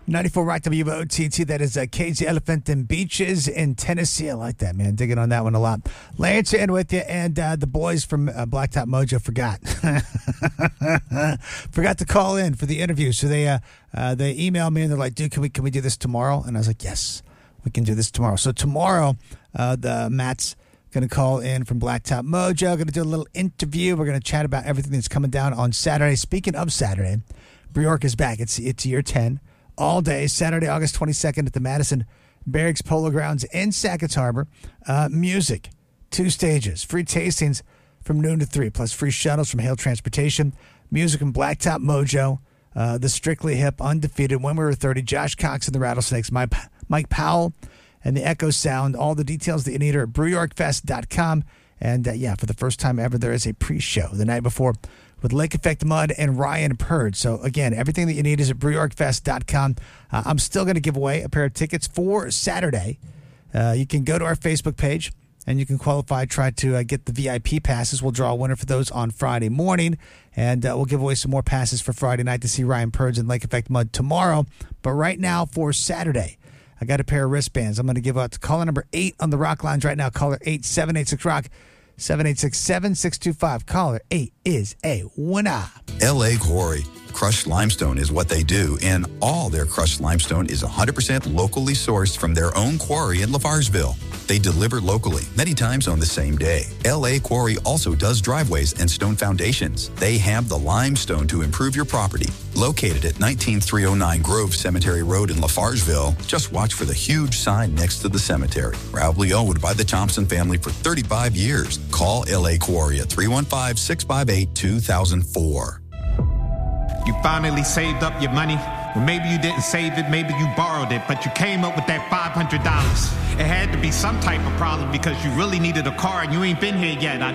94 Rock WOTT. That is Cage the Elephant and Beaches in Tennessee. I like that, man. Digging on that one a lot. Lance in with you, and the boys from Blacktop Mojo forgot to call in for the interview. So they emailed me and they're like, "Dude, can we do this tomorrow?" And I was like, "Yes, we can do this tomorrow." So tomorrow, Matt's going to call in from Blacktop Mojo. Going to do a little interview. We're going to chat about everything that's coming down on Saturday. Speaking of Saturday, Brew York is back. It's year 10. All day, Saturday, August 22nd at the Madison Barracks Polo Grounds in Sackets Harbor. Music, 2 stages, free tastings from noon to 3, plus free shuttles from Hale Transportation. Music from Blacktop Mojo, the Strictly Hip, Undefeated, When We Were 30, Josh Cox and the Rattlesnakes, Mike Powell, and the Echo Sound. All the details that you need are at brewyorkfest.com. And for the first time ever, there is a pre-show the night before with Lake Effect Mud and Ryan Purd. So, again, everything that you need is at brewyorkfest.com. I'm still going to give away a pair of tickets for Saturday. You can go to our Facebook page, and you can qualify, try to get the VIP passes. We'll draw a winner for those on Friday morning, and we'll give away some more passes for Friday night to see Ryan Purds and Lake Effect Mud tomorrow. But right now, for Saturday, I got a pair of wristbands I'm going to give out to caller number 8 on the Rock Lines right now. Caller 8-786-ROCK. 786-7625. Caller 8 is a winner. L.A. Quarry. Crushed limestone is what they do, and all their crushed limestone is 100% locally sourced from their own quarry in Lafarsville. They deliver locally, many times on the same day. L.A. Quarry also does driveways and stone foundations. They have the limestone to improve your property. Located at 19309 Grove Cemetery Road in Lafarsville, just watch for the huge sign next to the cemetery. Proudly owned by the Thompson family for 35 years. Call L.A. Quarry at 315-658-2004. You finally saved up your money. Or maybe you didn't save it, maybe you borrowed it, but you came up with that $500. It had to be some type of problem because you really needed a car and you ain't been here yet.